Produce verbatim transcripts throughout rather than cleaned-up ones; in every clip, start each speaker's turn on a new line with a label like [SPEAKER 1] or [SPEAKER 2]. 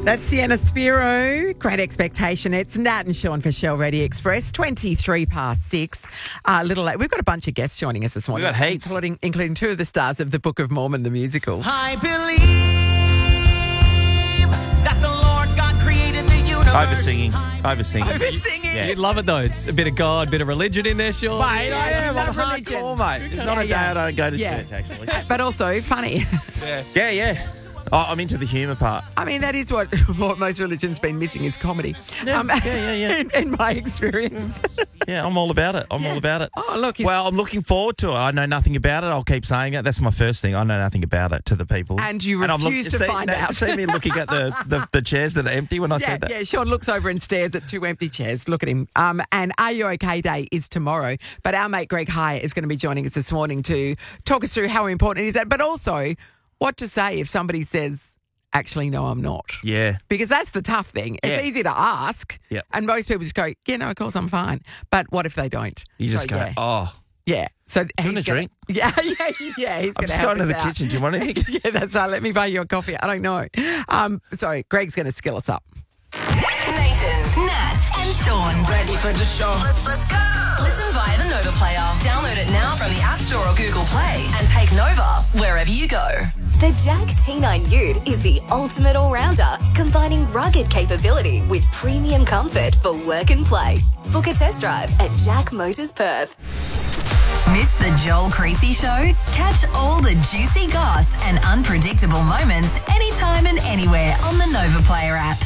[SPEAKER 1] That's Sienna Spiro. Great Expectation. It's Nat and Sean for Shell Ready Express. twenty-three past six. A uh, little late. We've got a bunch of guests joining us this morning.
[SPEAKER 2] We've got heaps.
[SPEAKER 1] Including, including two of the stars of the Book of Mormon, the musical.
[SPEAKER 3] I believe that the Lord God created the universe.
[SPEAKER 2] Over-singing. Over-singing.
[SPEAKER 1] Over-singing.
[SPEAKER 2] Yeah.
[SPEAKER 4] You'd love it, though. It's a bit of God, a bit of religion in there, Sean.
[SPEAKER 2] Mate, I am. I'm
[SPEAKER 1] love religion.
[SPEAKER 2] hardcore, mate. It's not a day
[SPEAKER 1] yeah.
[SPEAKER 2] I don't go to
[SPEAKER 1] Yeah.
[SPEAKER 2] church, actually.
[SPEAKER 1] But also funny.
[SPEAKER 2] Yeah, yeah. yeah. Oh, I'm into the humour part.
[SPEAKER 1] I mean, that is what, what most religion's been missing is comedy.
[SPEAKER 2] Yeah,
[SPEAKER 1] Um,
[SPEAKER 2] yeah, yeah, yeah.
[SPEAKER 1] In, in my experience.
[SPEAKER 2] Yeah, I'm all about it. I'm all about it.
[SPEAKER 1] Oh, look. it's-
[SPEAKER 2] Well, I'm looking forward to it. I know nothing about it. I'll keep saying that. That's my first thing. I know nothing about it to the people.
[SPEAKER 1] And you
[SPEAKER 2] I'm
[SPEAKER 1] refuse to
[SPEAKER 2] see,
[SPEAKER 1] find
[SPEAKER 2] no,
[SPEAKER 1] out.
[SPEAKER 2] See me looking at the, the, the chairs that are empty when I
[SPEAKER 1] Yeah,
[SPEAKER 2] said that?
[SPEAKER 1] yeah, Sean looks over and stares at two empty chairs. Look at him. Um, and Are You OK Day is tomorrow. But our mate Greg Hyatt is going to be joining us this morning to talk us through how important it is that, but also what to say if somebody says, actually, no, I'm not.
[SPEAKER 2] Yeah.
[SPEAKER 1] Because that's the tough thing. It's
[SPEAKER 2] Yeah.
[SPEAKER 1] easy to ask.
[SPEAKER 2] Yep.
[SPEAKER 1] And most people just go, yeah, no, of course I'm fine. But what if they don't?
[SPEAKER 2] You just
[SPEAKER 1] So,
[SPEAKER 2] go,
[SPEAKER 1] yeah.
[SPEAKER 2] oh.
[SPEAKER 1] Yeah. So
[SPEAKER 2] you want
[SPEAKER 1] he's
[SPEAKER 2] a
[SPEAKER 1] gonna-
[SPEAKER 2] drink?
[SPEAKER 1] Yeah, yeah, yeah. He's
[SPEAKER 2] I'm
[SPEAKER 1] gonna
[SPEAKER 2] just
[SPEAKER 1] help
[SPEAKER 2] going to
[SPEAKER 1] us
[SPEAKER 2] the
[SPEAKER 1] out.
[SPEAKER 2] kitchen. Do you want anything?
[SPEAKER 1] Yeah, that's right. Let me buy you a coffee. I don't know. Um, sorry, Greg's going to skill us up.
[SPEAKER 5] Nathan, Nat, and Sean.
[SPEAKER 3] Ready for the show.
[SPEAKER 5] Let's, let's go. Listen via the Nova Player. Download it now from the App Store or Google Play and take Nova wherever you go.
[SPEAKER 6] The Jag T nine Ute is the ultimate all-rounder, combining rugged capability with premium comfort for work and play. Book a test drive at Jack Motors Perth.
[SPEAKER 5] Miss the Joel Creasy Show? Catch all the juicy goss and unpredictable moments anytime and anywhere on the Nova Player app.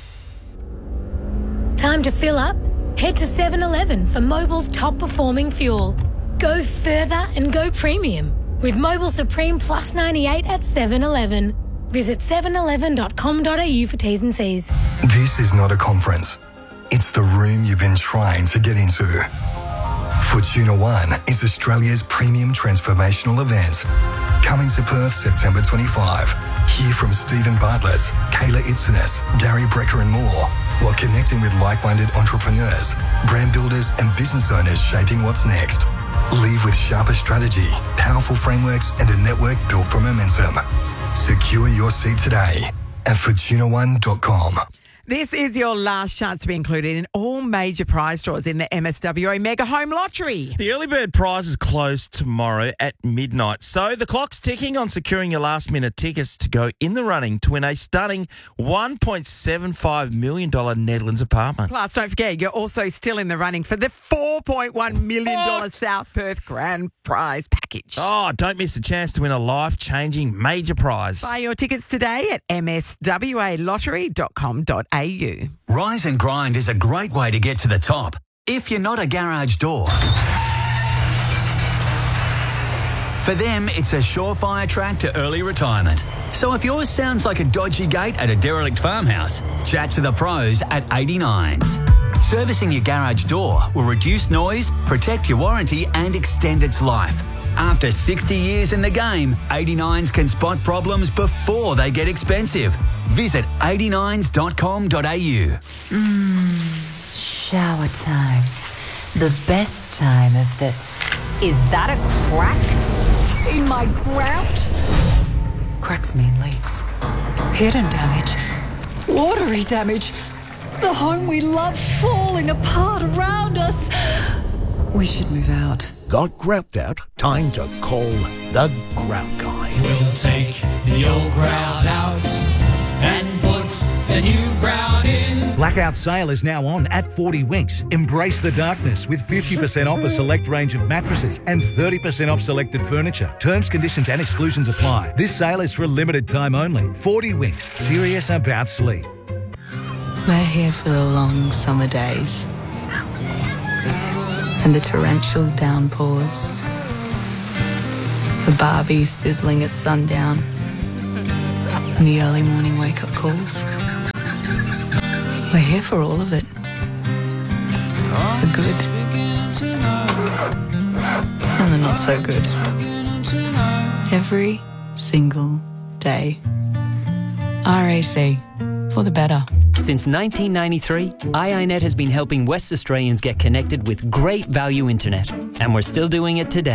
[SPEAKER 7] Time to fill up? Head to seven eleven for Mobil's top performing fuel. Go further and go premium with Mobil Supreme Plus ninety-eight at seven eleven. Visit seven eleven dot com dot a u for T's and C's.
[SPEAKER 8] This is not a conference. It's the room you've been trying to get into. Fortuna One is Australia's premium transformational event. Coming to Perth September twenty-fifth. Hear from Stephen Bartlett, Kayla Itzenes, Gary Brecker and more, while connecting with like-minded entrepreneurs, brand builders and business owners shaping what's next. Leave with sharper strategy, powerful frameworks and a network built for momentum. Secure your seat today at fortuna one dot com.
[SPEAKER 1] This is your last chance to be included in all major prize draws in the M S W A Mega Home Lottery.
[SPEAKER 2] The early bird prize is closed tomorrow at midnight. So the clock's ticking on securing your last-minute tickets to go in the running to win a stunning one point seven five million dollars Netherlands apartment.
[SPEAKER 1] Plus, don't forget, you're also still in the running for the four point one million dollars South Perth Grand Prize package.
[SPEAKER 2] Oh, don't miss the chance to win a life-changing major prize.
[SPEAKER 1] Buy your tickets today at m s w a lottery dot com dot a u.
[SPEAKER 9] Rise and Grind is a great way to get to the top if you're not a garage door. For them, it's a surefire track to early retirement. So if yours sounds like a dodgy gate at a derelict farmhouse, chat to the pros at eighty-nines. Servicing your garage door will reduce noise, protect your warranty and extend its life. After sixty years in the game, eighty-nines can spot problems before they get expensive. Visit eighty-nines dot com dot a u.
[SPEAKER 10] Mmm, shower time. The best time of the... Is that a crack in my grout? Cracks mean leaks. Hidden damage. Watery damage. The home we love falling apart around us. We should move out.
[SPEAKER 11] Got grout out? Time to call the Grout Guy.
[SPEAKER 12] We'll take the old grout out and put the new grout in.
[SPEAKER 13] Blackout sale is now on at forty Winks. Embrace the darkness with fifty percent off a select range of mattresses and thirty percent off selected furniture. Terms, conditions and exclusions apply. This sale is for a limited time only. forty Winks. Serious about sleep.
[SPEAKER 10] We're here for the long summer days and the torrential downpours, the Barbie sizzling at sundown, and the early morning wake-up calls. We're here for all of it. The good and the not so good. Every single day. R A C, for the better.
[SPEAKER 4] Since nineteen ninety-three, I I net has been helping West Australians get connected with great value internet, and we're still doing it today.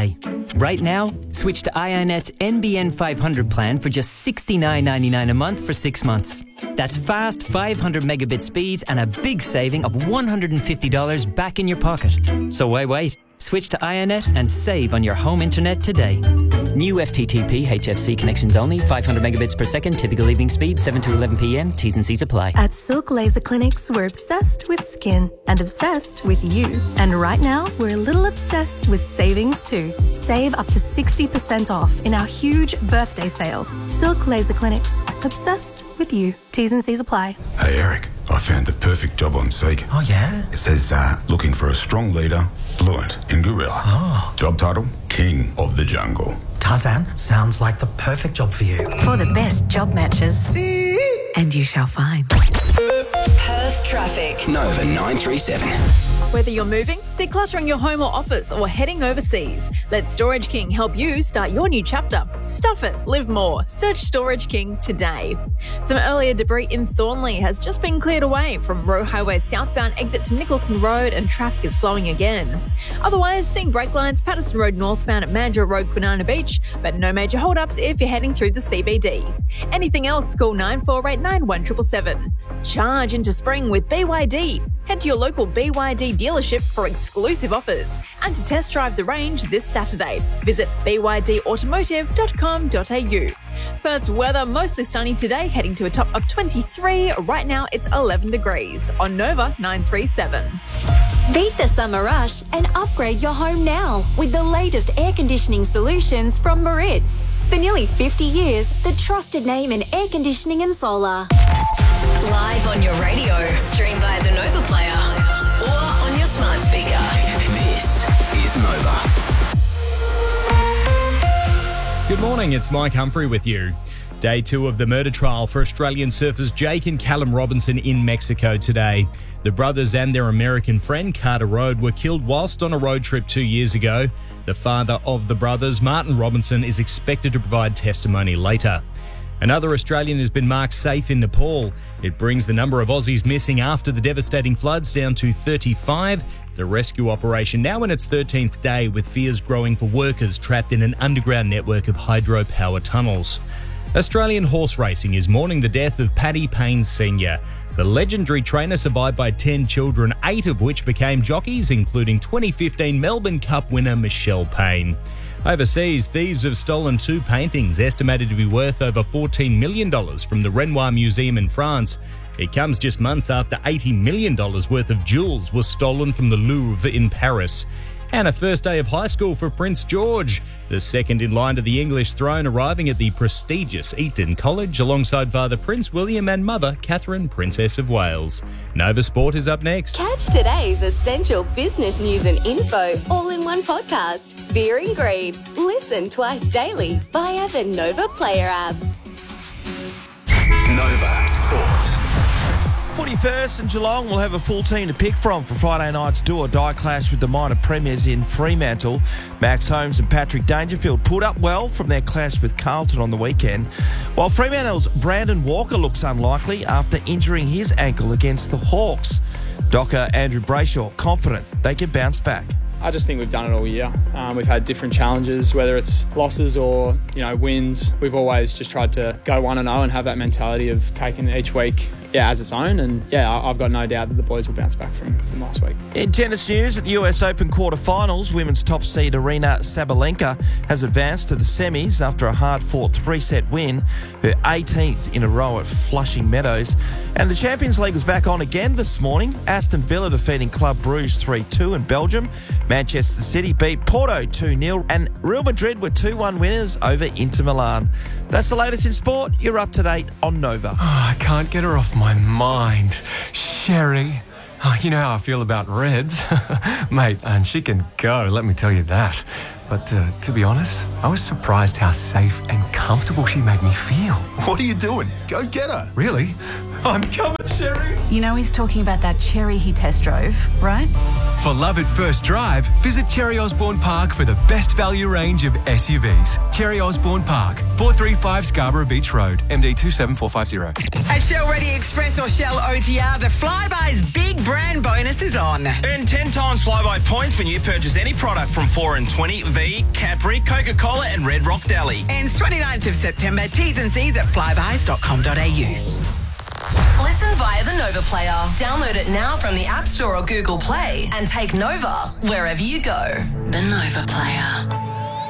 [SPEAKER 4] Right now, switch to iiNet's N B N five hundred plan for just sixty-nine ninety-nine a month for six months. That's fast five hundred megabit speeds and a big saving of one hundred fifty dollars back in your pocket. So why wait? Switch to iiNet and save on your home internet today. New F T T P H F C connections only, five hundred megabits per second, typical evening speed, seven to eleven p m, T's and C's apply.
[SPEAKER 14] At Silk Laser Clinics, we're obsessed with skin and obsessed with you. And right now, we're a little obsessed with savings too. Save up to sixty percent off in our huge birthday sale. Silk Laser Clinics, obsessed with you. T's and C's apply.
[SPEAKER 15] Hey, Eric, I found the perfect job on Seek.
[SPEAKER 16] Oh, yeah?
[SPEAKER 15] It says, uh, looking for a strong leader, fluent in gorilla.
[SPEAKER 16] Oh.
[SPEAKER 15] Job title, King of the Jungle.
[SPEAKER 16] Tarzan, sounds like the perfect job for you.
[SPEAKER 17] For the best job matches. And you shall find.
[SPEAKER 6] Perth traffic.
[SPEAKER 9] Nova nine three seven.
[SPEAKER 18] Whether you're moving, decluttering your home or office, or heading overseas, let Storage King help you start your new chapter. Stuff it, live more. Search Storage King today. Some earlier debris in Thornley has just been cleared away from Roe Highway southbound exit to Nicholson Road, and traffic is flowing again. Otherwise, seeing brake lines Patterson Road northbound at Mandurah Road, Kwinana Beach, but no major hold-ups if you're heading through the C B D. Anything else, call nine four eight nine one seven seven seven. Charge into spring with B Y D. Head to your local B Y D dealership for exclusive offers and to test drive the range this Saturday. Visit b y d automotive dot com dot a u. Perth's weather mostly sunny today, heading to a top of twenty-three. Right now it's eleven degrees on Nova nine three seven.
[SPEAKER 6] Beat the summer rush and upgrade your home now with the latest air conditioning solutions from Maritz. For nearly fifty years, the trusted name in air conditioning and solar.
[SPEAKER 5] Live on your radio, stream via the Nova Player, or on your smart speaker.
[SPEAKER 9] This is Nova.
[SPEAKER 19] Good morning, it's Mike Humphrey with you. Day two of the murder trial for Australian surfers Jake and Callum Robinson in Mexico today. The brothers and their American friend Carter Road were killed whilst on a road trip two years ago. The father of the brothers, Martin Robinson, is expected to provide testimony later. Another Australian has been marked safe in Nepal. It brings the number of Aussies missing after the devastating floods down to thirty-five. The rescue operation now in its thirteenth day, with fears growing for workers trapped in an underground network of hydropower tunnels. Australian horse racing is mourning the death of Paddy Payne Senior The legendary trainer survived by ten children, eight of which became jockeys, including twenty fifteen Melbourne Cup winner Michelle Payne. Overseas, thieves have stolen two paintings estimated to be worth over fourteen million dollars from the Renoir Museum in France. It comes just months after eighty million dollars worth of jewels was stolen from the Louvre in Paris. And a first day of high school for Prince George, the second in line to the English throne, arriving at the prestigious Eton College alongside Father Prince William and Mother Catherine, Princess of Wales. Nova Sport is up next.
[SPEAKER 6] Catch today's essential business news and info all in one podcast. Fear and Greed. Listen twice daily via the Nova Player app.
[SPEAKER 8] Nova Sport.
[SPEAKER 2] Footy first, and Geelong will have a full team to pick from for Friday night's do-or-die clash with the minor premiers in Fremantle. Max Holmes and Patrick Dangerfield put up well from their clash with Carlton on the weekend, while Fremantle's Brandon Walker looks unlikely after injuring his ankle against the Hawks. Docker Andrew Brayshaw confident they can bounce back.
[SPEAKER 20] I just think we've done it all year. Um, we've had different challenges, whether it's losses or, you know, wins. We've always just tried to go one and oh and have that mentality of taking each week, yeah, as its own. And yeah, I've got no doubt that the boys will bounce back from, from last week.
[SPEAKER 2] In tennis news, at the U S Open quarterfinals, women's top seed Arina Sabalenka has advanced to the semis after a hard-fought three-set win, her eighteenth in a row at Flushing Meadows. And the Champions League was back on again this morning. Aston Villa defeating Club Brugge three two in Belgium. Manchester City beat Porto two nil, and Real Madrid were two one winners over Inter Milan. That's the latest in sport. You're up to date on Nova.
[SPEAKER 21] Oh, I can't get her off my mind. Sherry. Oh, you know how I feel about Reds. Mate, and she can go, let me tell you that. But uh, to be honest, I was surprised how safe and comfortable she made me feel.
[SPEAKER 11] What are you doing? Go get her.
[SPEAKER 21] Really? I'm coming, Sherry.
[SPEAKER 10] You know he's talking about that Cherry he test drove, right?
[SPEAKER 21] For love at first drive, visit Cherry Osborne Park for the best value range of S U Vs. Cherry Osborne Park, four thirty-five Scarborough Beach Road, M D two seven four five zero.
[SPEAKER 22] At Shell Ready Express or Shell O T R, the Flybuys big brand bonus is on.
[SPEAKER 2] Earn ten times Flybuy points when you purchase any product from four and twenty.
[SPEAKER 3] V, Cadbury, Coca-Cola and Red Rock Deli.
[SPEAKER 22] Ends twenty-ninth of September. T's and C's at flybuys dot com dot a u.
[SPEAKER 5] Listen via the Nova Player. Download it now from the App Store or Google Play and take Nova wherever you go. The Nova Player.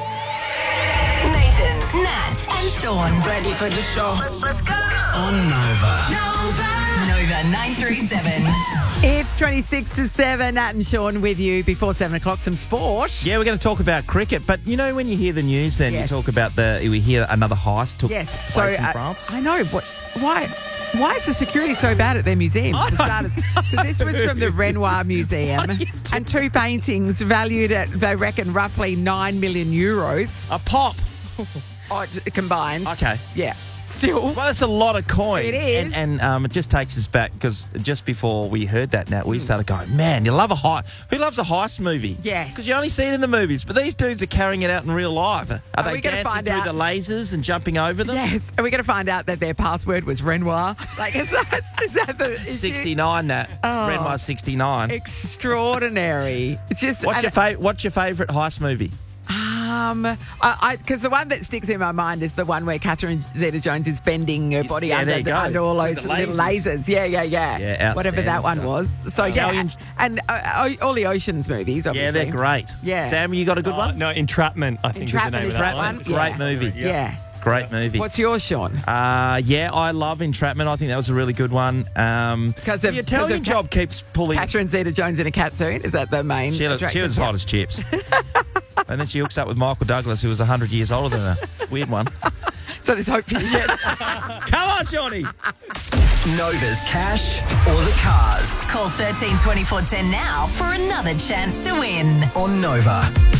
[SPEAKER 5] Nathan, Nat and Sean.
[SPEAKER 16] Ready for the show?
[SPEAKER 5] Let's, let's go.
[SPEAKER 16] On Nova.
[SPEAKER 5] Nova. Nova nine three seven.
[SPEAKER 1] It's twenty-six to seven. Nat and Sean with you before seven o'clock. Some sport.
[SPEAKER 2] Yeah, we're going to talk about cricket, but you know when you hear the news, then
[SPEAKER 1] Yes.
[SPEAKER 2] you talk about the we hear another heist took
[SPEAKER 1] Yes.
[SPEAKER 2] place
[SPEAKER 1] So
[SPEAKER 2] in
[SPEAKER 1] uh,
[SPEAKER 2] France.
[SPEAKER 1] I know. What? Why? Why is the security so bad at their museums? For starters. So this was from the Renoir Museum, and two paintings valued at, they reckon, roughly nine million euros.
[SPEAKER 2] A pop.
[SPEAKER 1] Oh, t- combined.
[SPEAKER 2] Okay.
[SPEAKER 1] Yeah. Still.
[SPEAKER 2] Well, that's a lot of coin.
[SPEAKER 1] It is.
[SPEAKER 2] And, and um, it just takes us back because just before we heard that, Nat, we started going, man, you love a heist. Who loves a heist movie?
[SPEAKER 1] Yes.
[SPEAKER 2] Because you only see it in the movies. But these dudes are carrying it out in real life. Are
[SPEAKER 1] Are
[SPEAKER 2] they
[SPEAKER 1] we gonna
[SPEAKER 2] dancing
[SPEAKER 1] find
[SPEAKER 2] through
[SPEAKER 1] out?
[SPEAKER 2] the lasers and jumping over them?
[SPEAKER 1] Yes. Are we going to find out that their password was Renoir? Like, is that, is that the issue?
[SPEAKER 2] sixty-nine, Nat.
[SPEAKER 1] Oh.
[SPEAKER 2] Renoir sixty-nine.
[SPEAKER 1] Extraordinary. It's just.
[SPEAKER 2] What's
[SPEAKER 1] and-
[SPEAKER 2] your, fa- what's your favourite heist movie?
[SPEAKER 1] Um, I because the one that sticks in my mind is the one where Catherine Zeta-Jones is bending her body
[SPEAKER 2] Yeah,
[SPEAKER 1] under,
[SPEAKER 2] there you
[SPEAKER 1] the,
[SPEAKER 2] go.
[SPEAKER 1] under all
[SPEAKER 2] With
[SPEAKER 1] those
[SPEAKER 2] the
[SPEAKER 1] little
[SPEAKER 2] lasers.
[SPEAKER 1] lasers. Yeah, yeah, yeah.
[SPEAKER 2] Yeah,
[SPEAKER 1] whatever that one
[SPEAKER 2] outstanding
[SPEAKER 1] was. So yeah,
[SPEAKER 2] Italian-
[SPEAKER 1] and, and uh, all the Ocean's movies. Obviously.
[SPEAKER 2] Yeah, they're great.
[SPEAKER 1] Yeah.
[SPEAKER 2] Sam, you got a good
[SPEAKER 19] Uh,
[SPEAKER 2] one?
[SPEAKER 19] no, Entrapment, I think
[SPEAKER 1] Entrapment
[SPEAKER 19] is
[SPEAKER 1] is
[SPEAKER 19] the name
[SPEAKER 1] that
[SPEAKER 19] of that
[SPEAKER 1] one?
[SPEAKER 2] Great
[SPEAKER 1] Yeah.
[SPEAKER 2] movie.
[SPEAKER 1] Yeah.
[SPEAKER 2] Great movie.
[SPEAKER 1] What's yours, Sean?
[SPEAKER 2] Uh, yeah, I love Entrapment. I think that was a really good one. Um,
[SPEAKER 1] Because
[SPEAKER 2] the Italian job keeps pulling.
[SPEAKER 1] Catherine Zeta-Jones in a cat suit. Is that the main?
[SPEAKER 2] She, looked- she
[SPEAKER 1] attraction?
[SPEAKER 2] was hot as chips. And then she hooks up with Michael Douglas, who was one hundred years older than her. Weird one.
[SPEAKER 1] So there's hope for you yet.
[SPEAKER 2] Come on, Johnny.
[SPEAKER 16] Nova's cash or the cars.
[SPEAKER 5] Call thirteen twenty-four ten now for another chance to win.
[SPEAKER 16] On Nova.